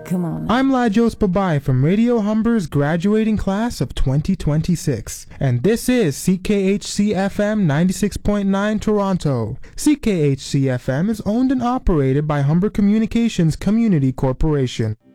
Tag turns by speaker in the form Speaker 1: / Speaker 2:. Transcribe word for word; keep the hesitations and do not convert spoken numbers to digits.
Speaker 1: Come on.
Speaker 2: I'm Lajos Babai from Radio Humber's graduating class of twenty twenty-six, and this is C K H C F M ninety-six point nine Toronto. C K H C F M is owned and operated by Humber Communications Community Corporation.